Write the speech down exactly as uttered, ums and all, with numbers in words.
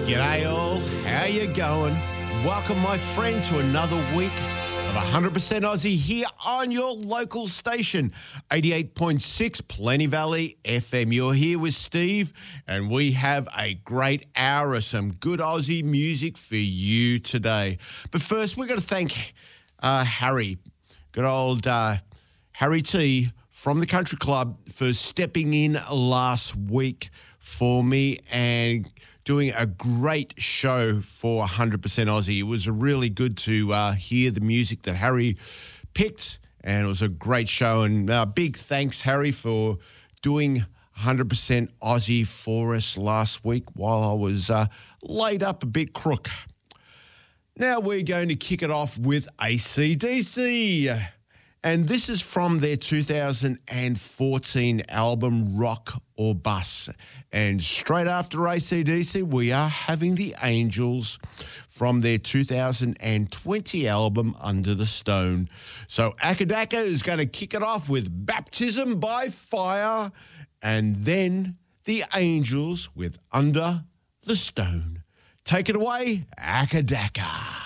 G'day all, how you going? Welcome my friend to another week of one hundred percent Aussie here on your local station, eighty-eight point six Plenty Valley F M. You're here with Steve and we have a great hour of some good Aussie music for you today. But first we're going to thank uh, Harry, good old uh, Harry T from the Country Club for stepping in last week for me and doing a great show for one hundred percent Aussie. It was really good to uh, hear the music that Harry picked, and it was a great show. And uh, big thanks, Harry, for doing one hundred percent Aussie for us last week while I was uh, laid up a bit crook. Now we're going to kick it off with A C D C. And this is from their two thousand fourteen album, Rock or Bus. And straight after A C D C, we are having the Angels from their two thousand twenty album, Under the Stone. So Akadaka is going to kick it off with Baptism by Fire, and then the Angels with Under the Stone. Take it away, Akadaka.